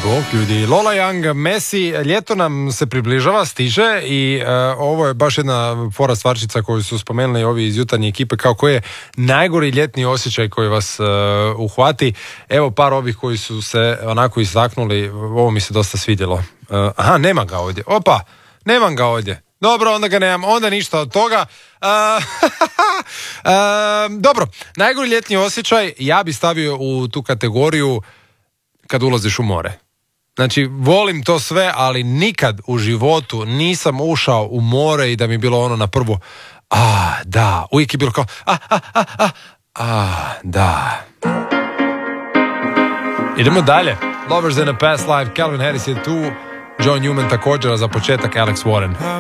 Bog ljudi. Lola Young, Messi, ljeto nam se približava, stiže i ovo je baš jedna fora stvarčica koju su spomenuli ovi iz jutarnje ekipe, kao koji je najgori ljetni osjećaj koji vas uhvati. Evo par ovih koji su se onako istaknuli, ovo mi se dosta svidjelo. Aha, nema ga ovdje. Opa, nemam ga ovdje. Dobro, onda ga nemam, onda ništa od toga. Dobro, najgori ljetni osjećaj ja bi stavio u tu kategoriju kad ulaziš u more. Znači, volim to sve, ali nikad u životu nisam ušao u more i da mi je bilo ono na prvo, da, uvijek je bilo kao, da. Idemo dalje. Lovers in a Past Life, Calvin Harris je tu, John Newman također, a za početak Alex Warren.